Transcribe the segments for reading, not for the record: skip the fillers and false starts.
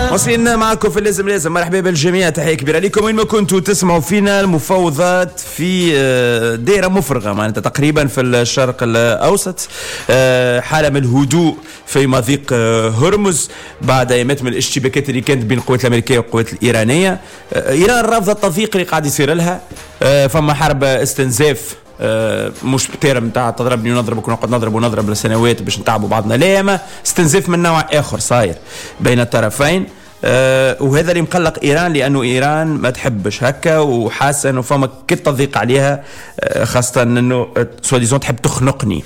واصلين معكم في لازم مرحبا بالجميع، تحية كبيرة لكم وين ما كنتوا تسمعوا فينا. المفاوضات في دائرة مفرغة معناتها تقريبا في الشرق الأوسط، حالة من الهدوء في مضيق هرمز بعد أيامات من الاشتباكات اللي كانت بين القوات الأمريكية والقوات الإيرانية. إيران رافضة التضييق اللي قاعد يصير لها، فما حرب استنزاف مش بتيرم نتاع تضربني ونضربك ونقعد نضرب لسنوات باش نتعبوا بعضنا، لا ما استنزاف من نوع اخر صاير بين الطرفين. وهذا اللي مقلق ايران، لانه ايران ما تحبش هكا وحاسه انه فما كل تضييق عليها، خاصه انه سواديزون تحب تخنقني.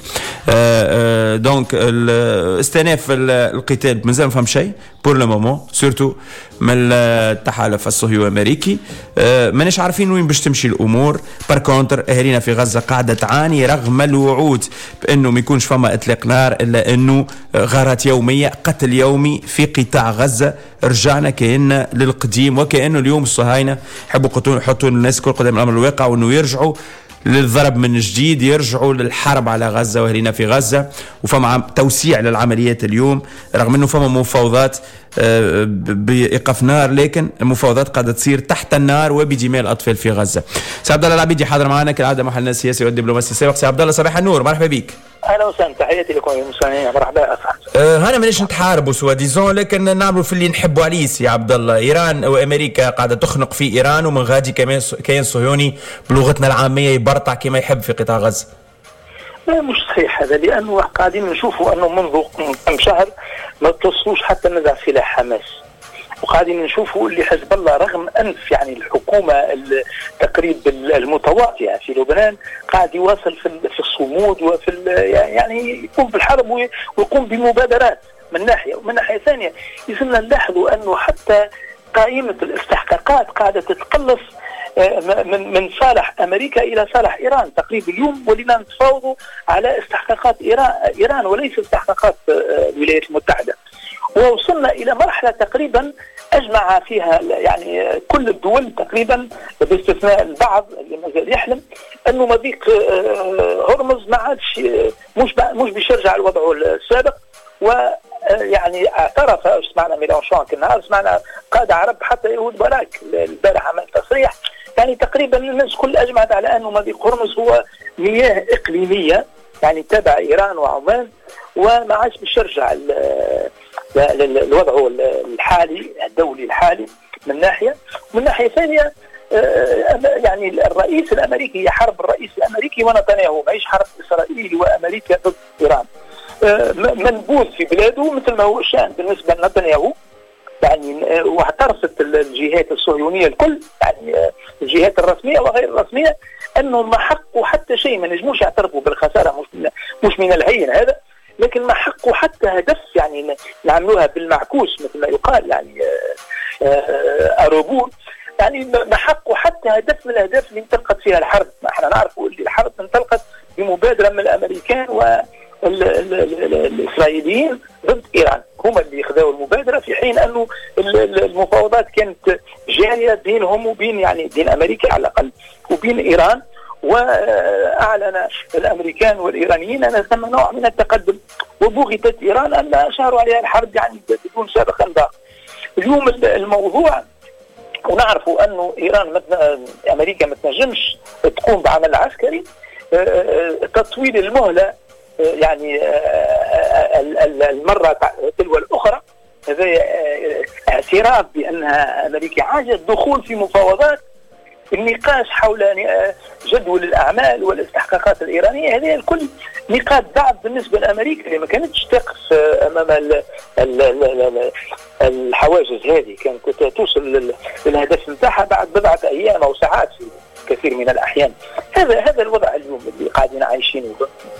دونك استئناف القتال مازال ما فهم شيء بور لو مومون، سورتو من التحالف الصهيوني الامريكي. ماناش عارفين وين باش تمشي الامور. بار كونتر اهالينا في غزه قاعده تعاني رغم الوعود بانه ما يكونش فما اطلاق نار، الا انه غارات يوميه، قتل يومي في قطاع غزه. رجعنا كأن للقديم، وكأنه اليوم الصهاينة يحبوا يحطوا الناس كل قدام الأمر الواقع، وأنه يرجعوا للضرب من جديد، يرجعوا للحرب على غزة وأهلنا في غزة. وفما توسيع للعمليات اليوم رغم أنه فما مفاوضات بإيقاف نار، لكن المفاوضات قاعدة تصير تحت النار وبدماء الأطفال في غزة. سي عبد الله العبيدي حاضر معنا كالعادة، محلنا السياسي والدبلوماسي السابق. سي عبد الله صباح النور، مرحبا بك. اهلا وسهلا، تحياتي لكم يا مستمعين، مرحبا. هنا ماناش نتحاربوا سوا ديزون، لكن نعملوا في اللي نحبوا عليه. سي عبد الله، ايران وامريكا قاعده تخنق في ايران، ومن غادي كمان كيان صهيوني بلغتنا العاميه يبرطع كما يحب في قطاع غزه. لا مش صحيح هذا، لانه قاعدين نشوفوا انه منذ كم شهر ما توصلوش حتى نزع سلاح حماس، وقاعدين نشوفوا اللي حزب الله رغم انف يعني الحكومه تقريب المتواطئه في لبنان قاعد يواصل في الصمود وفي يعني يقوم بالحرب ويقوم بمبادرات من ناحيه، ومن ناحيه ثانيه يصيرنا نلاحظوا انه حتى قائمه الاستحقاقات قاعده تتقلص من صالح امريكا الى صالح ايران. تقريبا اليوم ولينا نتفاوضوا على استحقاقات ايران وليس استحقاقات الولايات المتحده، ووصلنا إلى مرحلة تقريبا أجمع فيها يعني كل الدول تقريبا باستثناء البعض اللي ما زال يحلم أنه مضيق هرمز ما عادش مش باش يرجع لوضعه السابق. ويعني اعترف، سمعنا ميلانشون النهار، سمعنا قادة عرب، حتى يهود باراك البارح عمل تصريح، يعني تقريبا الناس كل أجمعت على أنه مضيق هرمز هو مياه إقليمية يعني تبع إيران وعمان، وما عادش باش يرجع الوضع الحالي الدولي الحالي من ناحية. ومن ناحية ثانية يعني الرئيس الأمريكي، هي حرب الرئيس الأمريكي ونتنياهو، ماهيش حرب إسرائيل وأمريكا ضد إيران. منبوذ في بلاده مثل ما هو الشأن بالنسبة لنتنياهو، يعني واعترفت الجهات الصهيونية الكل، يعني الجهات الرسمية وغير الرسمية، أنه ما حقه حتى شيء، ما نجموش يعترفوا بالخسارة، مش من الهين هذا، لكن ما حقه حتى هدف يعني نعملوها بالمعكوس مثل ما يقال، يعني أروبون، يعني ما حقه حتى هدف من الأهداف اللي انطلقت فيها الحرب. احنا نعرفوا اللي الحرب انطلقت بمبادرة من الأمريكان والإسرائيليين ضد إيران، هم اللي خذوا المبادرة، في حين أنه المفاوضات كانت جارية بينهم وبين يعني بين أمريكا على الأقل وبين إيران. وأعلن الأمريكان والإيرانيين أن ثم نوع من التقدم، وبغتت إيران أن أشاروا عليها الحرب يعني بدون سابق انذار. اليوم الموضوع، ونعرفوا أنه إيران أمريكا ما تنجمش تقوم بعمل عسكري، تطويل المهلة يعني المرة تلو الأخرى، هذا اعتراف بأنها أمريكا عاجز دخول في مفاوضات النقاش حول جدول الأعمال والاستحقاقات الإيرانية. هذه الكل نقاط ضعف بالنسبة لأمريكا اللي ما كانتش تقف أمام الحواجز هذه، كانت توصل للهدف نتاعها بعد بضعة أيام أو ساعات في كثير من الأحيان. هذا الوضع اليوم اللي قاعدين عايشينه.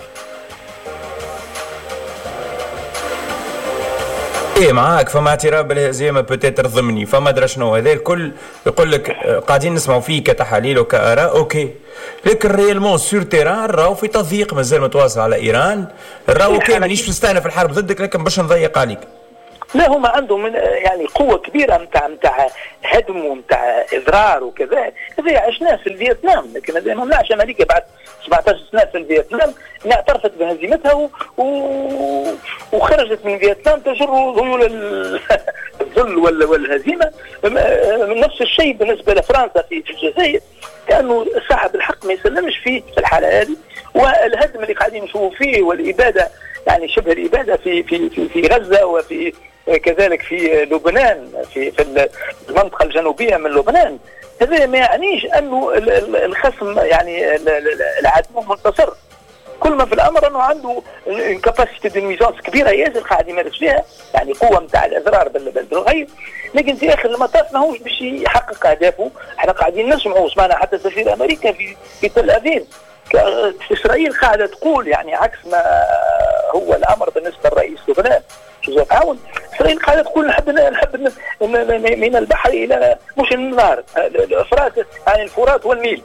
ايه معاك، فما اعتراف بالهزيمه بوتيتر ضمني، فما ادري شنو هذا الكل يقول لك قاعدين نسمعوا فيه كتحاليل وكآراء، اوكي، لكن ريالمون سور تيران راهو في تضييق مازال متواصل على ايران، راهو اوكي مانيش مستانف الحرب ضدك، لكن باش نضيق عليك. لا هم عندهم من يعني قوة كبيرة متاع هدم ومتاع إضرار وكذا. هذا عشناه في فيتنام، لكن هذا ما منعش أمريكا بعد 17 سنة في فيتنام انها اعترفت بهزيمتها وخرجت من فيتنام تجر ذيول الذل والهزيمه. نفس الشيء بالنسبه لفرنسا في الجزائر، كانه صاحب الحق ما يسلمش فيه في الحاله هذه. والهدم اللي قاعدين نشوفوا فيه والاباده، يعني شبه الاباده في غزه، وفي كذلك في لبنان، في المنطقه الجنوبيه من لبنان. هذا ما يعنيش انه الخصم يعني العدو منتصر. كل ما في الامر انه عنده كاباسيتي دو نويزونس كبيره ياسر قاعد يمارس فيها، يعني قوه نتاع الاضرار بالغيب، لكن في اخر المطاف ماهوش باش يحقق اهدافه. احنا قاعدين نسمعوا، سمعنا حتى سفير امريكا في تل ابيب، اسرائيل قاعده تقول يعني عكس ما هو الامر بالنسبه للرئيس لبنان جوزيف عون. اسرائيل قاعده تقول نحب من البحر الى مش النهر، الافرات يعني الفرات والنيل.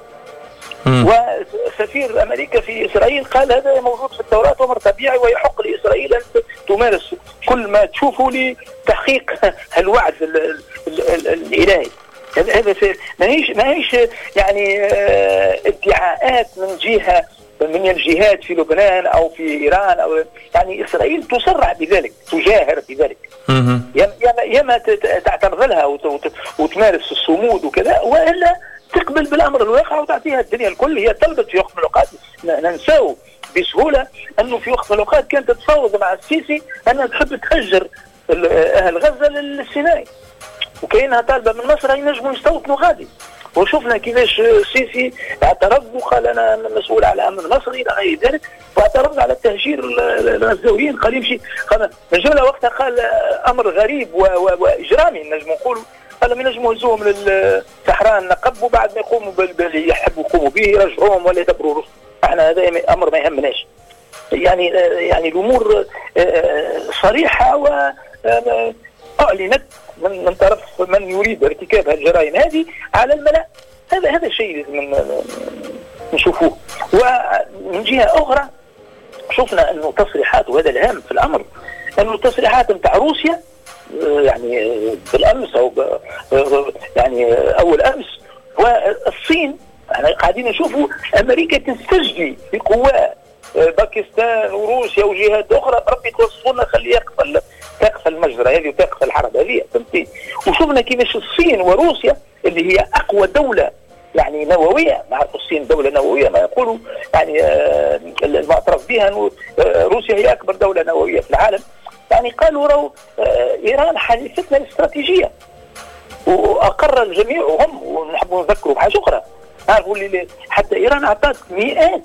وسفير امريكا في اسرائيل قال هذا موجود في التوراه وامر طبيعي، ويحق لاسرائيل ان تمارس كل ما تشوفه لتحقيق الوعد الالهي. هذا ماهيش يعني ادعاءات من الجهات في لبنان او في ايران، او يعني اسرائيل تصرح بذلك، تجاهر بذلك. ياما تعترض لها وتمارس الصمود وكذا، والا تقبل بالامر الواقع وتعطيها الدنيا الكل. هي طلبت في وقت من الاوقات، ننساو بسهوله انه في وقت من الاوقات كانت تتفاوض مع السيسي انها تحب تهجر اهل غزه للسيناء، وكاينها طالبه من مصر ينجموا يستوطنوا غادي. وشفنا كيفاش السيسي اعترض وقال انا مسؤول على امن مصر الى غير ذلك، واعترض على التهجير الغزاويين. قال يمشي، قال من جمله وقتها قال امر غريب واجرامي نجم نقولوا، قال من نجموا يهزوهم للصحراء النقب، وبعد ما يقوموا باللي يحبوا يقوموا به يرجعوهم ولا يدبروا راسهم. احنا هذا امر ما يهمناش. يعني الامور صريحه واعلنت من طرف من يريد ارتكاب الجرائم هذه على الملأ. هذا الشيء لازم نشوفوه. ومن جهه اخرى شفنا انه تصريحات، وهذا الهام في الامر، انه التصريحات نتاع روسيا يعني بالامس او يعني اول امس، والصين احنا قاعدين نشوفوا امريكا تستجدي بقوة باكستان وروسيا وجهات اخرى، ربي توصفوا لنا خليه تقفل المجزره هذه وتقفل الحرب هذه، فهمتي؟ وشفنا كيفاش الصين وروسيا اللي هي اقوى دوله يعني نوويه، نعرف الصين دوله نوويه ما يقولوا يعني المعترف بها انه روسيا هي اكبر دوله نوويه في العالم. يعني قالوا راهو ايران حليفتنا الاستراتيجيه، واقر الجميع وهم، ونحب نذكروا بحاجه اخرى، نعرفوا اللي حتى ايران اعطت مئات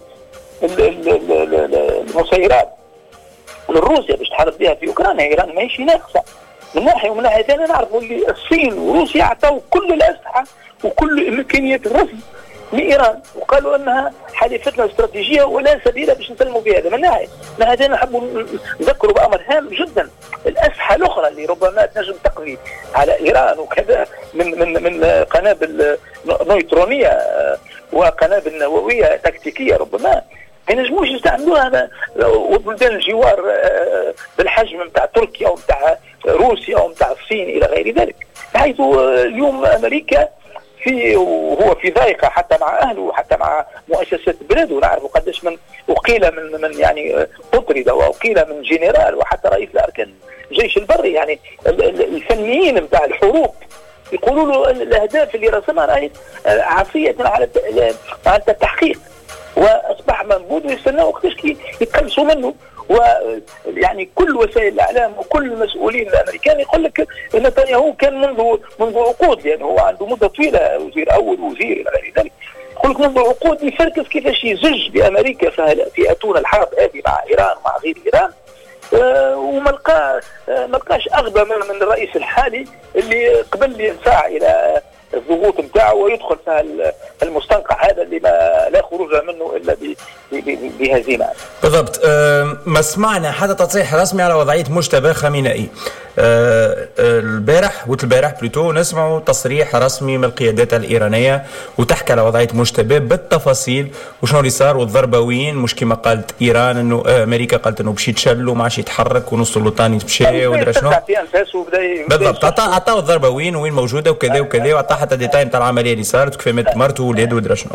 المسيرات لروسيا باش تحارب بها في اوكرانيا. ايران ماهيش ناقصه من ناحيه، ومن ناحيه ثانيه نعرفوا اللي الصين وروسيا اعطوا كل الاسلحه وكل امكانيات الرسم لايران، وقالوا انها حليفتنا الاستراتيجيه ولا سبيل باش نسلموا بها. هذا من ناحيه نحب نذكروا بامر هام جدا، الاسلحه الاخرى اللي ربما تنجم تقضي على ايران وكذا من قنابل نيوترونيه وقنابل نوويه تكتيكيه ربما ما ينجموش يستعملوها وبلدان الجوار بالحجم نتاع تركيا ومتاع روسيا ومتاع الصين الى غير ذلك. بحيث اليوم امريكا وهو في ضائقه حتى مع اهله وحتى مع مؤسسات بلاده. نعرف قداش من اقيل من يعني اطرد واقيل من جنرال وحتى رئيس الاركان الجيش البري. يعني الفنيين نتاع الحروب يقولوا له الاهداف اللي رسمها راهي عافيه على التحقيق، واصبح منبوذ ويستناوا وقتاش يتخلصوا منه. ويعني كل وسائل الاعلام وكل المسؤولين الامريكان يقول لك نتنياهو كان منذ عقود، لانه هو عنده مده طويله وزير اول وزير الى غير ذلك، يقول لك منذ عقود يفركس كيفاش يزج بامريكا في اتون الحرب هذه مع ايران ومع غير ايران. وما لقاش اغبى من الرئيس الحالي اللي قبل ينساع الى الضغوط نتاعو ويدخل في المستنقع هذا اللي لا خروج منه الا بهزيمه. بالضبط. ما سمعنا حتى تصريح رسمي على وضعيه مجتبى خامنئي. البارح بلوتو نسمعوا تصريح رسمي من القيادات الإيرانية وتحكي على وضعية مجتبى بالتفاصيل وشنو اللي صار، والضربويين مش كما قالت إيران انه امريكا قالت انه باش يتشل وما عادش يتحرك ونص الوطني تمشي ودرا شنو بالضبط. عطاو الضربويين وين موجوده وكذا وكذا، وعطى حتى ديتاي نتاع العمليه اللي صارت وكيف مات مرته وولاده ودرا شنو.